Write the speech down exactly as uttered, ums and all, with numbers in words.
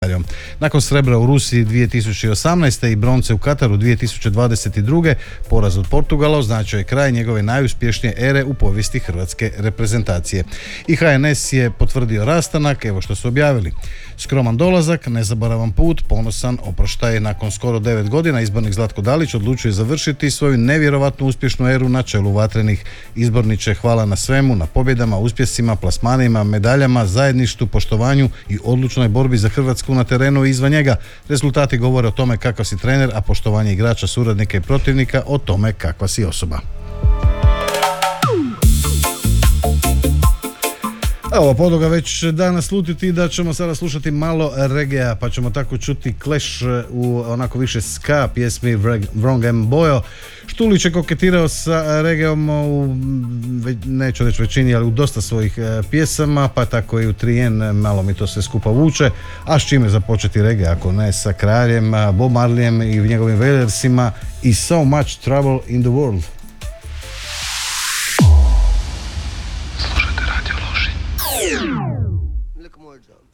Nakon srebra u Rusiji dvije tisuće osamnaeste. i bronce u Kataru dvije tisuće dvadeset druge. poraz od Portugala označio je kraj njegove najuspješnije ere u povijesti hrvatske reprezentacije. I H N S je potvrdio rastanak, evo što su objavili. Skroman dolazak, nezaboravan put, ponosan oproštaj. Nakon skoro devet godina izbornik Zlatko Dalić odlučuje završiti svoju nevjerovatnu uspješnu eru na čelu vatrenih. Izborniče, hvala na svemu, na pobjedama, uspjesima, plasmanima, medaljama, zajedništvu, poštovanju i odlučnoj borbi za Hrvatsku na terenu i izvan njega. Rezultati govore o tome kakav si trener, a poštovanje igrača, suradnika i protivnika o tome kakva si osoba. Evo, podloga već danas slutiti da ćemo sada slušati malo regea, pa ćemo tako čuti Clash u onako više ska pjesmi Wrong and Boyo. Štulić je koketirao sa regeom u, neću reći većini, ali u dosta svojih pjesama, pa tako i u Trijen malo mi to sve skupa vuče. A s čime započeti regea, ako ne sa kraljem Bob Marleyem i njegovim Wailersima i So Much Trouble in the World. Look more drum.